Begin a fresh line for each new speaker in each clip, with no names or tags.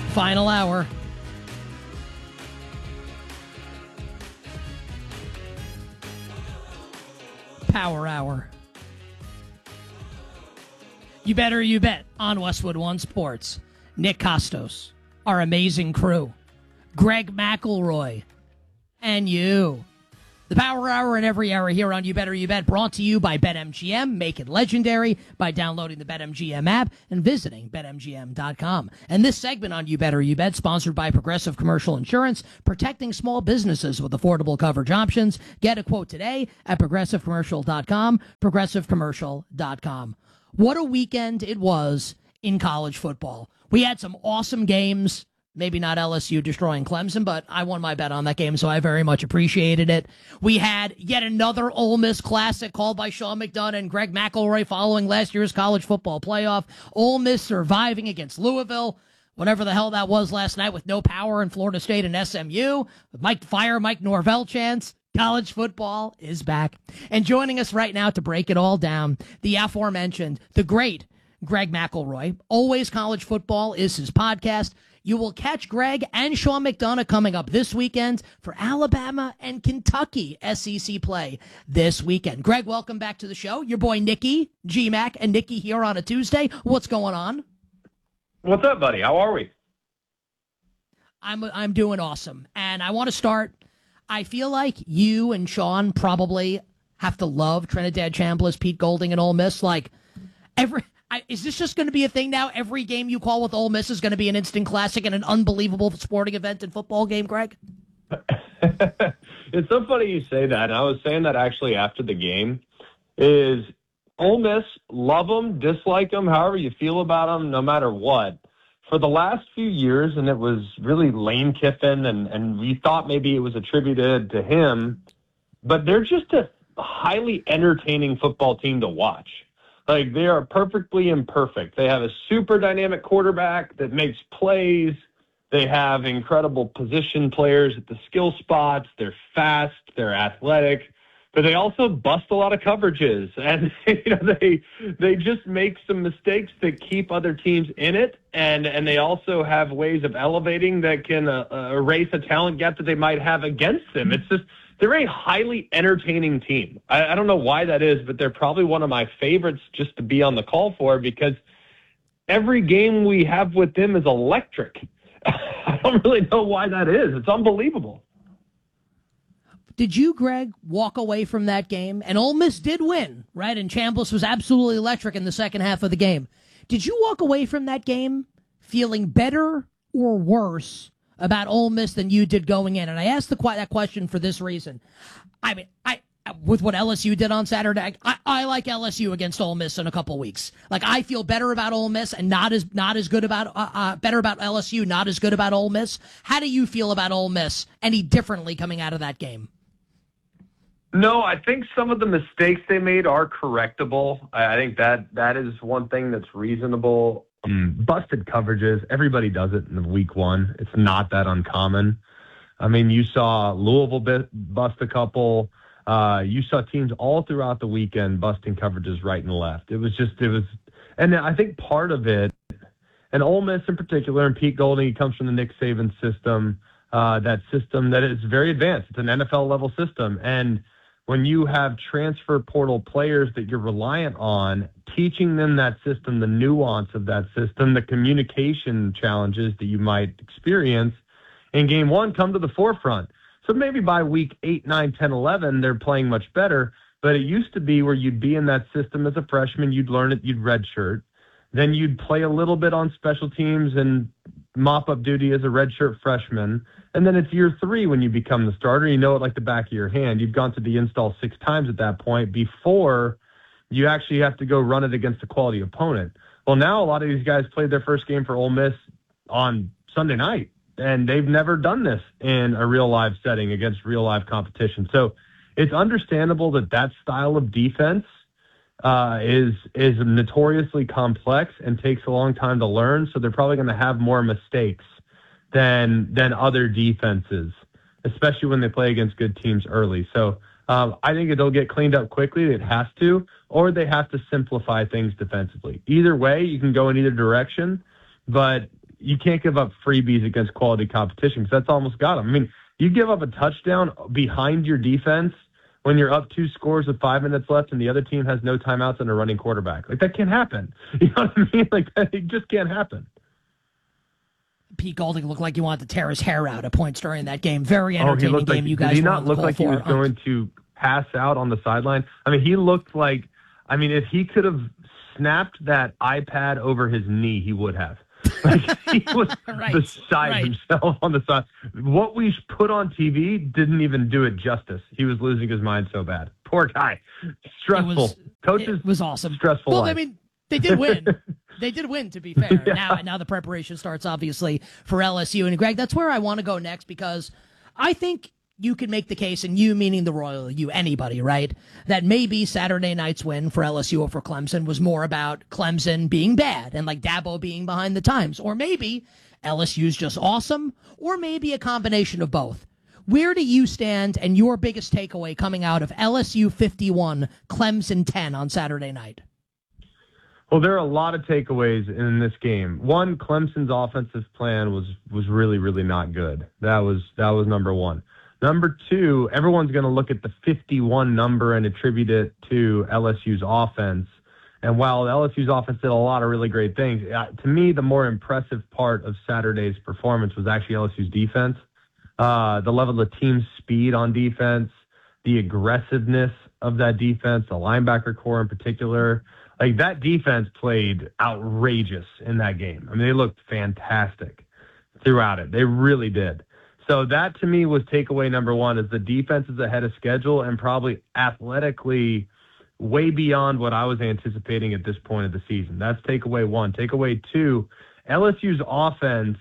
Final hour. Power hour. You better you bet on Westwood One Sports. Nick Costos, our amazing crew, Greg McElroy, and you. The Power Hour and every hour here on You Better You Bet, brought to you by BetMGM. Make it legendary by downloading the BetMGM app and visiting BetMGM.com. And this segment on You Better You Bet, sponsored by Progressive Commercial Insurance, protecting small businesses with affordable coverage options. Get a quote today at ProgressiveCommercial.com, ProgressiveCommercial.com. What a weekend it was in college football. We had some awesome games. Maybe not LSU destroying Clemson, but I won my bet on that game, so I very much appreciated it. We had yet another Ole Miss Classic called by Sean McDonough and Greg McElroy following last year's college football playoff. Ole Miss surviving against Louisville, whatever the hell that was last night, with no power in Florida State and SMU. Mike Norvell chants. College football is back. And joining us right now to break it all down, the aforementioned, the great Greg McElroy. Always College Football is his podcast. You will catch Greg and Sean McDonough coming up this weekend for Alabama and Kentucky SEC play this weekend. Greg, welcome back to the show. Your boy Nicky, G-Mac, and Nicky here on a Tuesday. What's going on?
What's up, buddy? How are we?
I'm doing awesome. And I want to start, I feel like you and Sean probably have to love Trinidad Chambliss, Pete Golding, and Ole Miss. Like, is this just going to be a thing now? Every game you call with Ole Miss is going to be an instant classic and an unbelievable sporting event and football game, Greg?
It's so funny you say that. And I was saying that actually after the game. Is Ole Miss, love them, dislike them, however you feel about them, no matter what. For the last few years, and it was really Lane Kiffin, and we thought maybe it was attributed to him, but they're just a highly entertaining football team to watch. Like, they are perfectly imperfect. They have a super dynamic quarterback that makes plays. They have incredible position players at the skill spots. They're fast. They're athletic. But they also bust a lot of coverages. And they just make some mistakes that keep other teams in it. And they also have ways of elevating that can erase a talent gap that they might have against them. It's just, they're a highly entertaining team. I don't know why that is, but they're probably one of my favorites just to be on the call for, because every game we have with them is electric. I don't really know why that is. It's unbelievable.
Did you, Greg, walk away from that game? And Ole Miss did win, right? And Chambliss was absolutely electric in the second half of the game. Did you walk away from that game feeling better or worse about Ole Miss than you did going in? And I asked that question for this reason. I mean, with what LSU did on Saturday, I like LSU against Ole Miss in a couple weeks. Like, I feel better about Ole Miss and not as good about better about LSU, not as good about Ole Miss. How do you feel about Ole Miss any differently coming out of that game?
No, I think some of the mistakes they made are correctable. I think that is one thing that's reasonable. Busted coverages, everybody does it in week one. It's not that uncommon. I mean, you saw Louisville bust a couple. You saw teams all throughout the weekend busting coverages right and left. And I think part of it, and Ole Miss in particular, and Pete Golding, he comes from the Nick Saban system, that system that is very advanced. It's an NFL level system. And when you have transfer portal players that you're reliant on, teaching them that system, the nuance of that system, the communication challenges that you might experience in game one come to the forefront. So maybe by week 8, 9, 10, 11, they're playing much better. But it used to be where you'd be in that system as a freshman, you'd learn it, you'd redshirt. Then you'd play a little bit on special teams and mop-up duty as a redshirt freshman. And then it's year 3 when you become the starter. You know it like the back of your hand. You've gone to the install 6 times at that point before you actually have to go run it against a quality opponent. Well, now a lot of these guys played their first game for Ole Miss on Sunday night, and they've never done this in a real-live setting against real-live competition. So it's understandable that style of defense is notoriously complex and takes a long time to learn, so they're probably going to have more mistakes than other defenses, especially when they play against good teams early. So I think it'll get cleaned up quickly. It has to, or they have to simplify things defensively. Either way, you can go in either direction, but you can't give up freebies against quality competition because that's almost got them. I mean, you give up a touchdown behind your defense when you're up 2 scores with 5 minutes left and the other team has no timeouts and a running quarterback. Like, that can't happen. You know what I mean? Like, it just can't happen.
Pete Golding looked like he wanted to tear his hair out at points during that game. Very entertaining game. You guys
did he not look like he was going to pass out on the sideline? I mean, he looked like, if he could have snapped that iPad over his knee, he would have. Like, he was beside himself on the side. What we put on TV didn't even do it justice. He was losing his mind so bad. Poor guy. Stressful. Coaches
was awesome.
Stressful.
Well,
life.
I mean, they did win. They did win, to be fair. Yeah. Now the preparation starts, obviously, for LSU. And, Greg, that's where I want to go next because I think you could make the case, and you meaning the Royal, you, anybody, right, that maybe Saturday night's win for LSU over Clemson was more about Clemson being bad and like Dabo being behind the times. Or maybe LSU's just awesome, or maybe a combination of both. Where do you stand and your biggest takeaway coming out of LSU 51, Clemson 10 on Saturday night?
Well, there are a lot of takeaways in this game. One, Clemson's offensive plan was really, really not good. That was number one. Number two, everyone's going to look at the 51 number and attribute it to LSU's offense. And while LSU's offense did a lot of really great things, to me, the more impressive part of Saturday's performance was actually LSU's defense. The level of the team's speed on defense, the aggressiveness of that defense, the linebacker core in particular. Like, that defense played outrageous in that game. I mean, they looked fantastic throughout it. They really did. So that, to me, was takeaway number one, is the defense is ahead of schedule and probably athletically way beyond what I was anticipating at this point of the season. That's takeaway one. Takeaway two, LSU's offense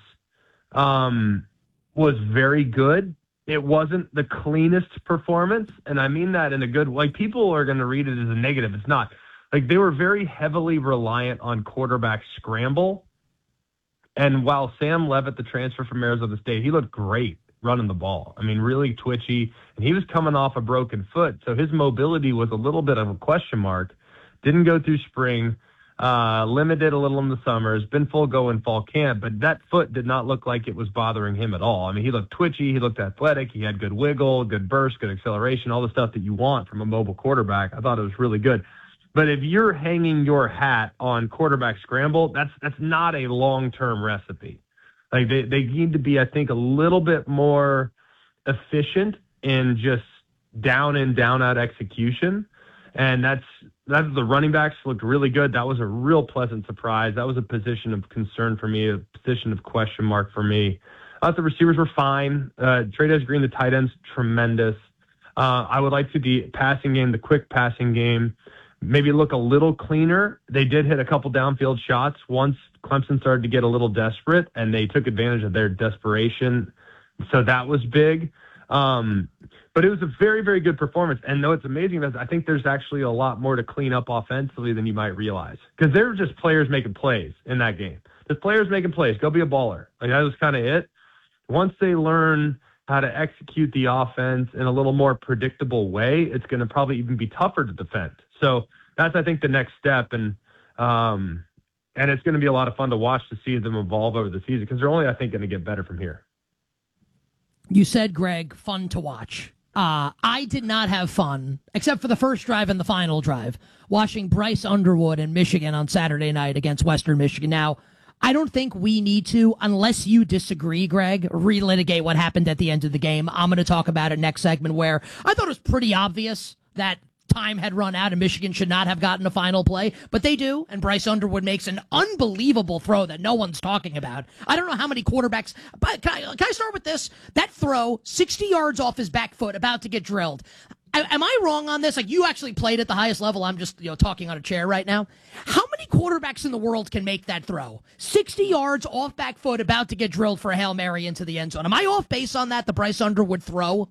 was very good. It wasn't the cleanest performance, and I mean that in a good way. Like, people are going to read it as a negative. It's not. Like, they were very heavily reliant on quarterback scramble. And while Sam Leavitt, the transfer from Arizona State, he looked great running the ball. I mean, really twitchy. And he was coming off a broken foot, so his mobility was a little bit of a question mark. Didn't go through spring, limited a little in the summer. Has been full go in fall camp, but that foot did not look like it was bothering him at all. I mean, he looked twitchy. He looked athletic. He had good wiggle, good burst, good acceleration, all the stuff that you want from a mobile quarterback. I thought it was really good. But if you're hanging your hat on quarterback scramble, that's not a long-term recipe. Like, they need to be, I think, a little bit more efficient in just down and down out execution. And that's the running backs looked really good. That was a real pleasant surprise. That was a position of concern for me, a position of question mark for me. I thought the receivers were fine. Trey'Dez Green, the tight ends, tremendous. I would like to the passing game, the quick passing game, maybe look a little cleaner. They did hit a couple downfield shots once Clemson started to get a little desperate, and they took advantage of their desperation. So that was big. But it was a very, very good performance. And though it's amazing, I think there's actually a lot more to clean up offensively than you might realize. Because there were just players making plays in that game. Just players making plays. Go be a baller. Like, that was kind of it. Once they learn how to execute the offense in a little more predictable way, it's going to probably even be tougher to defend. So that's, I think, the next step. And it's going to be a lot of fun to watch to see them evolve over the season because they're only, I think, going to get better from here.
You said, Greg, fun to watch. I did not have fun, except for the first drive and the final drive, watching Bryce Underwood in Michigan on Saturday night against Western Michigan. Now, I don't think we need to, unless you disagree, Greg, relitigate what happened at the end of the game. I'm going to talk about it next segment, where I thought it was pretty obvious that time had run out and Michigan should not have gotten a final play, but they do, and Bryce Underwood makes an unbelievable throw that no one's talking about. I don't know how many quarterbacks, but can I start with this? That throw, 60 yards off his back foot, about to get drilled. Am I wrong on this? Like, you actually played at the highest level. I'm just, talking on a chair right now. How many quarterbacks in the world can make that throw? 60 yards off back foot, about to get drilled for a Hail Mary into the end zone. Am I off base on that, the Bryce Underwood throw?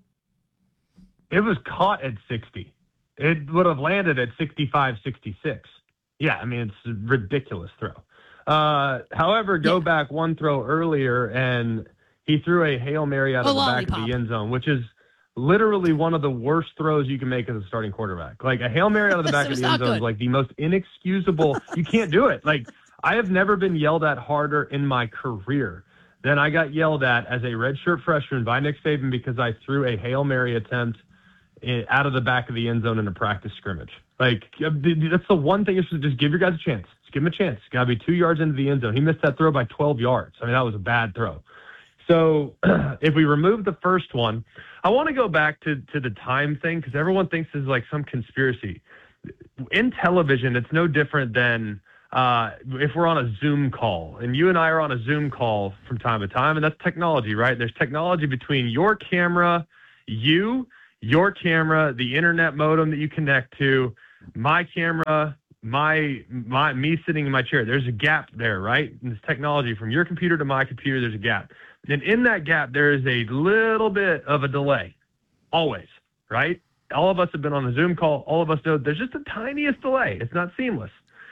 It was caught at 60. It would have landed at 65, 66. Yeah, I mean, it's a ridiculous throw. However, go back one throw earlier, and he threw a Hail Mary out of the back of the end zone, which is literally one of the worst throws you can make as a starting quarterback. Like, a Hail Mary out of the back of the end zone is like the most inexcusable. You can't do it. Like, I have never been yelled at harder in my career than I got yelled at as a redshirt freshman by Nick Saban because I threw a Hail Mary attempt out of the back of the end zone in a practice scrimmage. Like, that's the one thing. You should just give your guys a chance. Just give him a chance. It's got to be 2 yards into the end zone. He missed that throw by 12 yards. I mean, that was a bad throw. So if we remove the first one, I want to go back to the time thing because everyone thinks this is like some conspiracy. In television, it's no different than if we're on a Zoom call, and you and I are on a Zoom call from time to time, and that's technology, right? There's technology between your camera, your camera, the internet modem that you connect to, my camera, me sitting in my chair. There's a gap there, right? And this technology from your computer to my computer, there's a gap. And in that gap, there is a little bit of a delay, always, right? All of us have been on a Zoom call. All of us know there's just the tiniest delay. It's not seamless.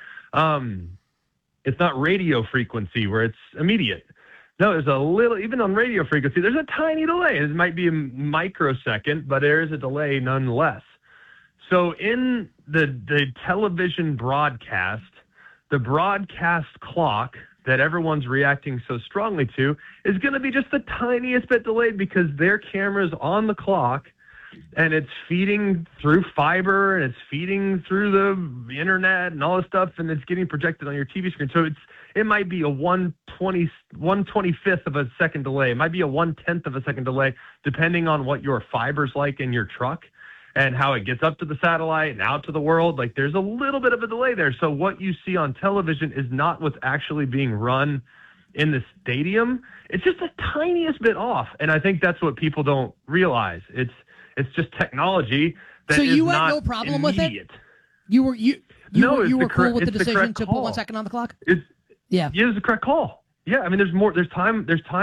It's not radio frequency where it's immediate. No, there's a little, even on radio frequency, there's a tiny delay. It might be a microsecond, but there is a delay nonetheless. So in the television broadcast, the broadcast clock that everyone's reacting so strongly to is going to be just the tiniest bit delayed because their camera's on the clock and it's feeding through fiber and it's feeding through the internet and all this stuff, and it's getting projected on your TV screen. So it might be a 1/25th of a second delay. It might be a 1/10 of a second delay, depending on what your fiber's like in your truck and how it gets up to the satellite and out to the world. Like, there's a little bit of a delay there. So what you see on television is not what's actually being run in the stadium. It's just the tiniest bit off. And I think that's what people don't realize. It's just technology that is
you had
not
no problem
immediate.
with it? You were cool with the
it's
decision to put
call.
1 second on the clock?
Yeah, it was the correct call. Yeah, I mean, there's time.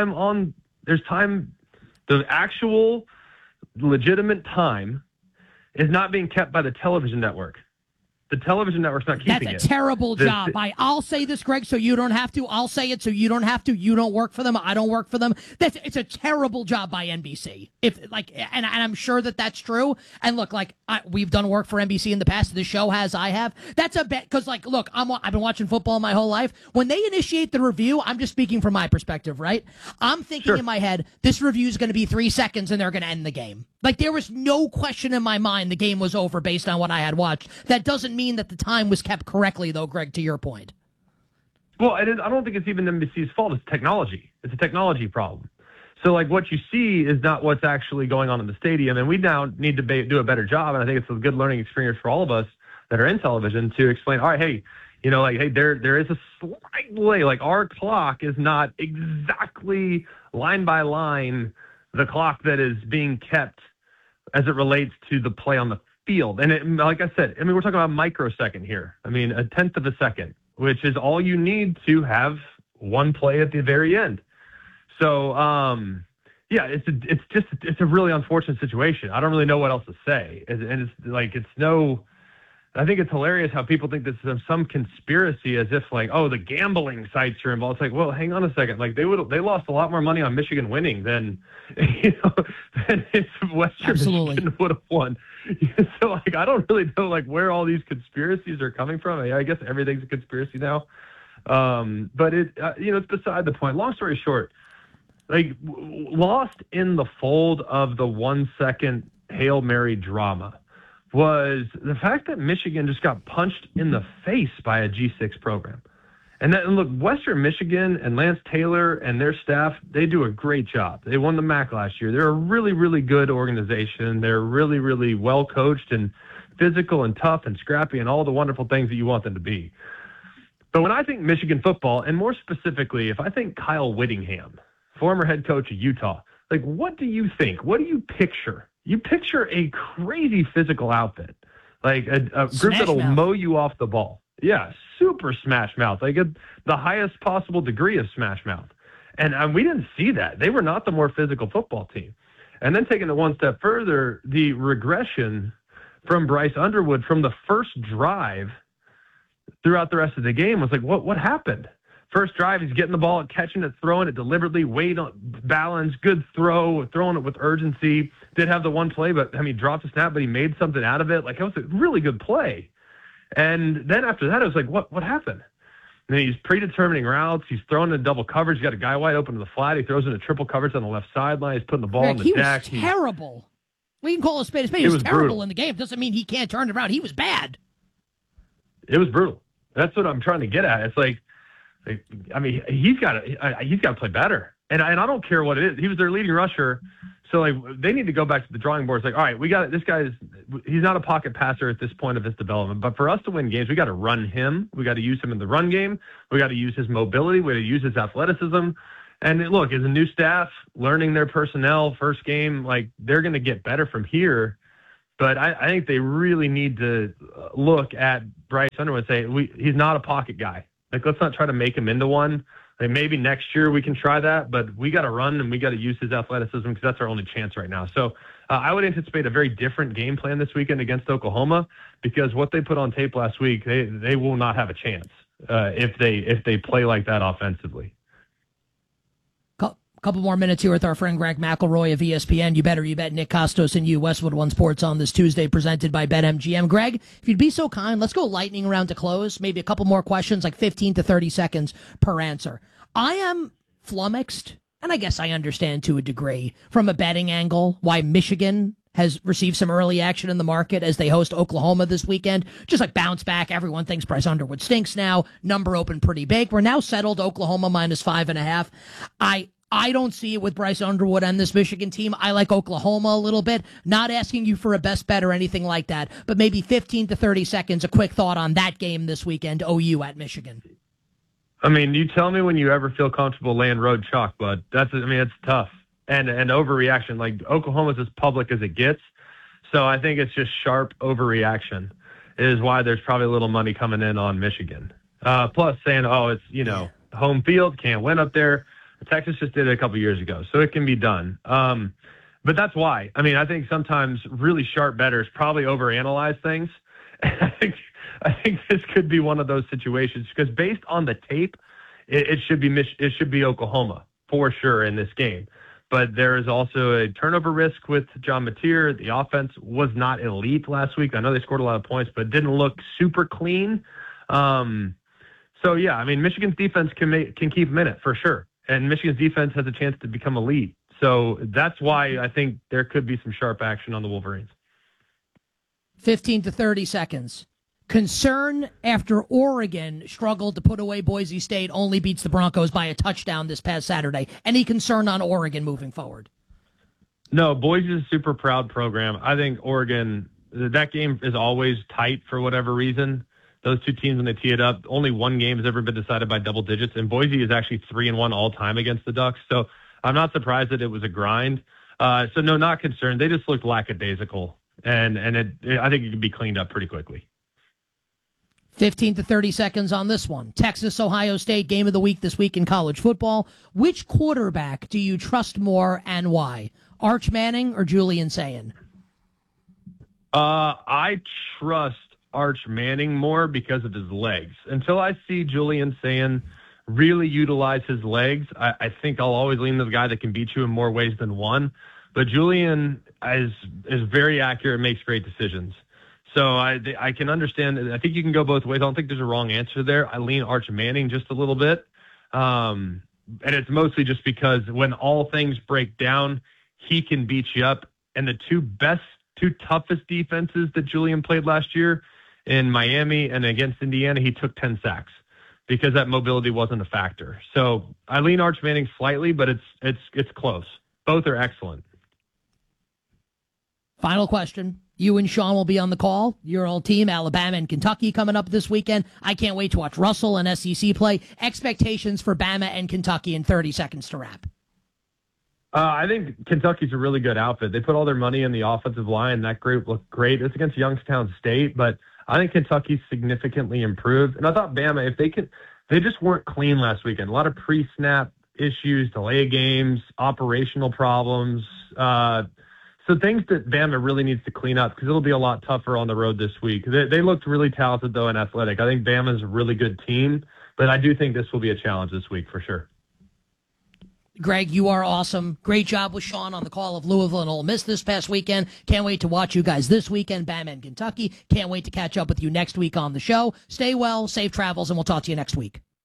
The actual legitimate time is not being kept by the television network. The television network's not keeping it.
That's a terrible job. I'll say this, Greg, so you don't have to. I'll say it so you don't have to. You don't work for them. I don't work for them. It's a terrible job by NBC. And I'm sure that's true. And look, we've done work for NBC in the past. The show has. I have. That's a bet because look, I've been watching football my whole life. When they initiate the review, I'm just speaking from my perspective, right? I'm thinking in my head, this review is going to be 3 seconds and they're going to end the game. There was no question in my mind the game was over based on what I had watched. That doesn't mean that the time was kept correctly, though, Greg, to your point.
Well, I don't think it's even NBC's fault. It's technology. It's a technology problem. So, what you see is not what's actually going on in the stadium, and we now need to do a better job, and I think it's a good learning experience for all of us that are in television to explain, all right, hey, there is a slight delay. Our clock is not exactly line by line the clock that is being kept as it relates to the play on the field. And like I said, we're talking about a microsecond here. a 1/10 of a second, which is all you need to have one play at the very end. So, it's a really unfortunate situation. I don't really know what else to say. I think it's hilarious how people think this is some conspiracy as if the gambling sites are involved. It's well, hang on a second. They lost a lot more money on Michigan winning than if Western Michigan would have won. So I don't really know where all these conspiracies are coming from. I guess everything's a conspiracy now. But it's beside the point. Long story short, lost in the fold of the 1 second Hail Mary drama was the fact that Michigan just got punched in the face by a G6 program. And look, Western Michigan and Lance Taylor and their staff, they do a great job. They won the MAC last year. They're a really, really good organization. They're really, really well coached and physical and tough and scrappy and all the wonderful things that you want them to be. But when I think Michigan football, and more specifically, if I think Kyle Whittingham, former head coach of Utah, what do you think? What do you picture? You picture a crazy physical outfit, a group that'll mow you off the ball. Yeah, super smash mouth, the highest possible degree of smash mouth. And we didn't see that. They were not the more physical football team. And then taking it one step further, the regression from Bryce Underwood from the first drive throughout the rest of the game was what happened? First drive, he's getting the ball, catching it, throwing it deliberately, weight on balance, good throw, throwing it with urgency. Did have the one play, but he dropped a snap, but he made something out of it. It was a really good play. And then after that, it was what happened? And then he's predetermining routes. He's throwing in double coverage. He's got a guy wide open to the flat. He throws in a triple coverage on the left sideline. He's putting the ball on the deck.
He was terrible. We can call a spade a spade. He was terrible brutal in the game. Doesn't mean he can't turn it around. He was bad.
It was brutal. That's what I'm trying to get at. It's like I mean, he's got to play better. And I don't care what it is. He was their leading rusher. So, like, they need to go back to the drawing board. It's like, all right, this guy he's not a pocket passer at this point of his development. But for us to win games, we got to run him. We got to use him in the run game. We got to use his mobility. We got to use his athleticism. And look, as a new staff, learning their personnel, first game, like, they're going to get better from here. But I think they really need to look at Bryce Underwood and say, he's not a pocket guy. Like, let's not try to make him into one. Like, maybe next year we can try that, but we got to run and we got to use his athleticism because that's our only chance right now. So I would anticipate a very different game plan this weekend against Oklahoma because what they put on tape last week, they will not have a chance if they play like that offensively.
Couple more minutes here with our friend Greg McElroy of ESPN. You better, you bet. Nick Costos and you, Westwood One Sports on this Tuesday, presented by BetMGM. Greg, if you'd be so kind, let's go lightning round to close. Maybe a couple more questions, like 15 to 30 seconds per answer. I am flummoxed, and I guess I understand to a degree, from a betting angle, why Michigan has received some early action in the market as they host Oklahoma this weekend. Just like bounce back. Everyone thinks Bryce Underwood stinks now. Number open pretty big. We're now settled Oklahoma -5.5. I don't see it with Bryce Underwood and this Michigan team. I like Oklahoma a little bit. Not asking you for a best bet or anything like that, but maybe 15 to 30 seconds, a quick thought on that game this weekend, OU at Michigan.
I mean, you tell me when you ever feel comfortable laying road chalk, bud. It's tough. And overreaction. Like, Oklahoma's as public as it gets. So I think it's just sharp overreaction is why there's probably a little money coming in on Michigan. Plus saying, it's, home field, can't win up there. Texas just did it a couple years ago, so it can be done. But that's why. I mean, I think sometimes really sharp bettors probably overanalyze things. I think this could be one of those situations because based on the tape, it should be Oklahoma for sure in this game. But there is also a turnover risk with John Mateer. The offense was not elite last week. I know they scored a lot of points, but didn't look super clean. So yeah, I mean, Michigan's defense can keep them in it for sure. And Michigan's defense has a chance to become elite. So that's why I think there could be some sharp action on the Wolverines.
15 to 30 seconds. Concern after Oregon struggled to put away Boise State, only beats the Broncos by a touchdown this past Saturday. Any concern on Oregon moving forward? No,
Boise's a super proud program. I think Oregon, that game is always tight for whatever reason. Those two teams, when they tee it up, only one game has ever been decided by double digits, and Boise is actually 3-1 all time against the Ducks. So I'm not surprised that it was a grind. So no, not concerned. They just looked lackadaisical, and I think it can be cleaned up pretty quickly.
15 to 30 seconds on this one. Texas, Ohio State, game of the week this week in college football. Which quarterback do you trust more and why? Arch Manning or Julian Sayin?
I trust Arch Manning more because of his legs. Until I see Julian Sayin really utilize his legs, I think I'll always lean to the guy that can beat you in more ways than one. But Julian is very accurate and makes great decisions. So I can understand. I think you can go both ways. I don't think there's a wrong answer there. I lean Arch Manning just a little bit. And it's mostly just because when all things break down, he can beat you up. And the two toughest defenses that Julian played last year, in Miami and against Indiana, he took 10 sacks because that mobility wasn't a factor. So I lean Arch Manning slightly, but it's close. Both are excellent.
Final question. You and Sean will be on the call. Your old team, Alabama and Kentucky, coming up this weekend. I can't wait to watch Russell and SEC play. Expectations for Bama and Kentucky in 30 seconds to wrap.
I think Kentucky's a really good outfit. They put all their money in the offensive line. That group looked great. It's against Youngstown State, but I think Kentucky's significantly improved. And I thought Bama, they just weren't clean last weekend. A lot of pre-snap issues, delay games, operational problems. So things that Bama really needs to clean up because it'll be a lot tougher on the road this week. They looked really talented, though, and athletic. I think Bama's a really good team, but I do think this will be a challenge this week for sure.
Greg, you are awesome. Great job with Sean on the call of Louisville and Ole Miss this past weekend. Can't wait to watch you guys this weekend, Bama and Kentucky. Can't wait to catch up with you next week on the show. Stay well, safe travels, and we'll talk to you next week.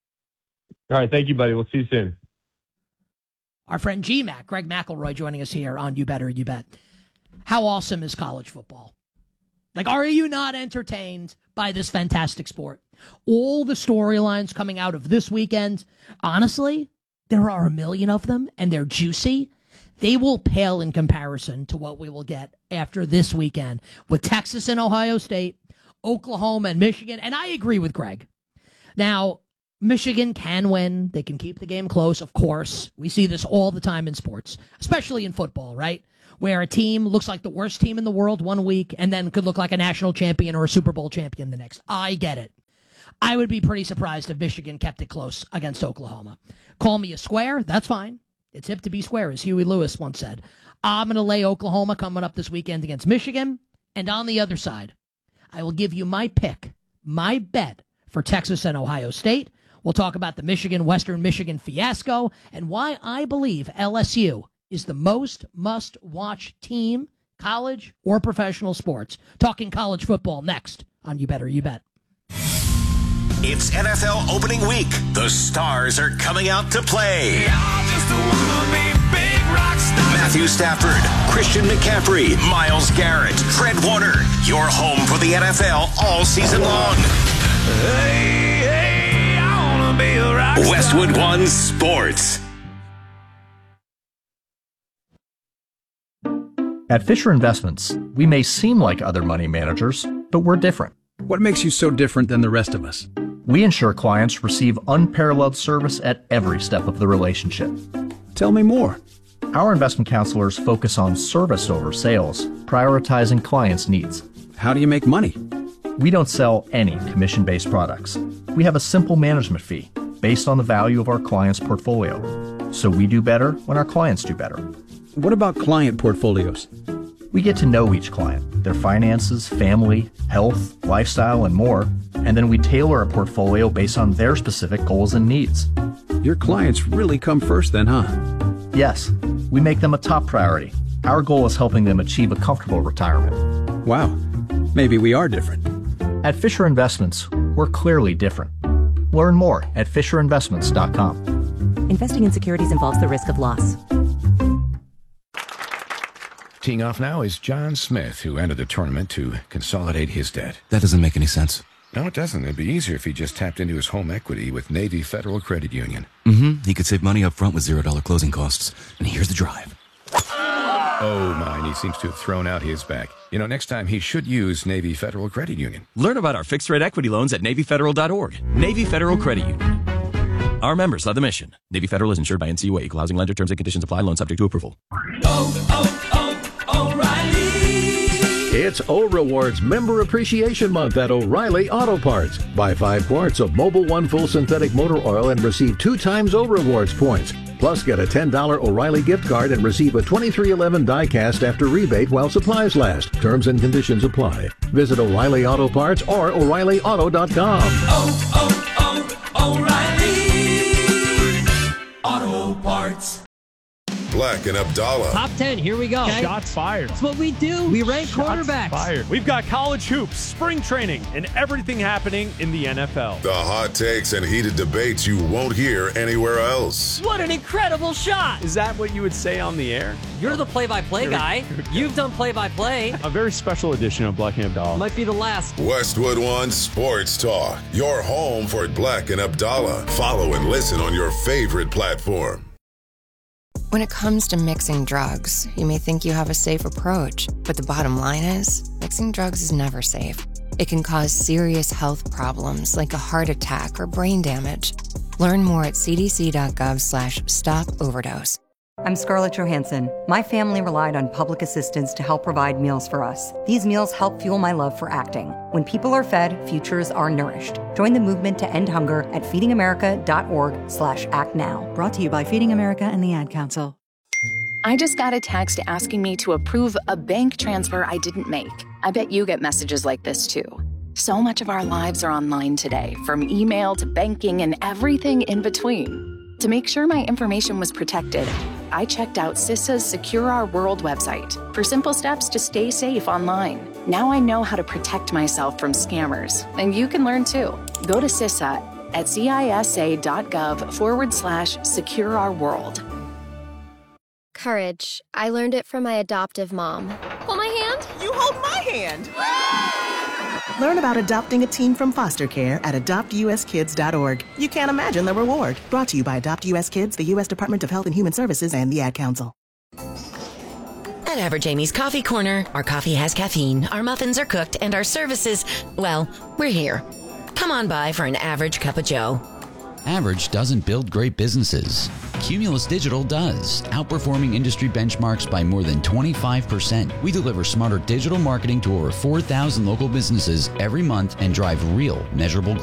All right. Thank you, buddy. We'll see you soon.
Our friend GMAC, Greg McElroy, joining us here on You Better You Bet. How awesome is college football? Like, are you not entertained by this fantastic sport? All the storylines coming out of this weekend, honestly, there are a million of them, and they're juicy. They will pale in comparison to what we will get after this weekend with Texas and Ohio State, Oklahoma and Michigan. And I agree with Greg. Now, Michigan can win. They can keep the game close, of course. We see this all the time in sports, especially in football, right? Where a team looks like the worst team in the world one week and then could look like a national champion or a Super Bowl champion the next. I get it. I would be pretty surprised if Michigan kept it close against Oklahoma. Call me a square. That's fine. It's hip to be square, as Huey Lewis once said. I'm going to lay Oklahoma coming up this weekend against Michigan. And on the other side, I will give you my pick, my bet for Texas and Ohio State. We'll talk about the Western Michigan fiasco and why I believe LSU is the most must-watch team, college or professional sports. Talking college football next on You Better You Bet.
It's NFL opening week. The stars are coming out to play. Matthew Stafford, Christian McCaffrey, Myles Garrett, Fred Warner. Your home for the NFL all season long. Westwood One Sports.
At Fisher Investments, we may seem like other money managers, but we're different.
What makes you so different than the rest of us?
We ensure clients receive unparalleled service at every step of the relationship.
Tell me more.
Our investment counselors focus on service over sales, prioritizing clients' needs.
How do you make money?
We don't sell any commission-based products. We have a simple management fee based on the value of our clients' portfolio. So we do better when our clients do better.
What about client portfolios?
We get to know each client, their finances, family, health, lifestyle, and more, and then we tailor a portfolio based on their specific goals and needs.
Your clients really come first then, huh?
Yes, we make them a top priority. Our goal is helping them achieve a comfortable retirement.
Wow, maybe we are different.
At Fisher Investments, we're clearly different. Learn more at FisherInvestments.com.
Investing in securities involves the risk of loss.
Teeing off now is John Smith, who entered the tournament to consolidate his debt.
That doesn't make any sense.
No, it doesn't. It'd be easier if he just tapped into his home equity with Navy Federal Credit Union.
He could save money up front with $0 closing costs. And here's the drive.
Oh, my, and he seems to have thrown out his back. You know, next time he should use Navy Federal Credit Union.
Learn about our fixed-rate equity loans at NavyFederal.org. Navy Federal Credit Union. Our members love the mission. Navy Federal is insured by NCUA. Equal housing lender. Terms and conditions apply. Loan subject to approval.
It's O-Rewards Member Appreciation Month at O'Reilly Auto Parts. Buy 5 quarts of Mobil 1 Full Synthetic Motor Oil and receive 2 times O-Rewards points. Plus, get a $10 O'Reilly gift card and receive a 2311 die-cast after rebate while supplies last. Terms and conditions apply. Visit O'Reilly Auto Parts or O'ReillyAuto.com.
O'Reilly Auto Parts.
Black and Abdallah.
Top 10, here we go.
Okay. Shots fired.
That's what we do. We rank quarterbacks.
Fired. We've got college hoops, spring training, and everything happening in the NFL.
The hot takes and heated debates you won't hear anywhere else.
What an incredible shot.
Is that what you would say on the air?
You're the play-by-play guy. You've done play-by-play.
A very special edition of Black and Abdallah.
Might be the last.
Westwood One Sports Talk. Your home for Black and Abdallah. Follow and listen on your favorite platform.
When it comes to mixing drugs, you may think you have a safe approach, but the bottom line is, mixing drugs is never safe. It can cause serious health problems like a heart attack or brain damage. Learn more at cdc.gov/stop-overdose.
I'm Scarlett Johansson. My family relied on public assistance to help provide meals for us. These meals help fuel my love for acting. When people are fed, futures are nourished. Join the movement to end hunger at feedingamerica.org/actnow.
Brought to you by Feeding America and the Ad Council.
I just got a text asking me to approve a bank transfer I didn't make. I bet you get messages like this too. So much of our lives are online today, from email to banking and everything in between. To make sure my information was protected, I checked out CISA's Secure Our World website for simple steps to stay safe online. Now I know how to protect myself from scammers, and you can learn too. Go to CISA at cisa.gov/secure-our-world.
Courage. I learned it from my adoptive mom. Hold my hand.
You hold my hand. Learn about adopting a teen from foster care at adoptuskids.org. You can't imagine the reward. Brought to you by Adopt US Kids, the U.S. Department of Health and Human Services, and the Ad Council.
At Average Amy's Coffee Corner, our coffee has caffeine, our muffins are cooked, and our services, well, we're here. Come on by for an average cup of joe.
Average doesn't build great businesses. Cumulus Digital does, outperforming industry benchmarks by more than 25%. We deliver smarter digital marketing to over 4,000 local businesses every month and drive real, measurable growth.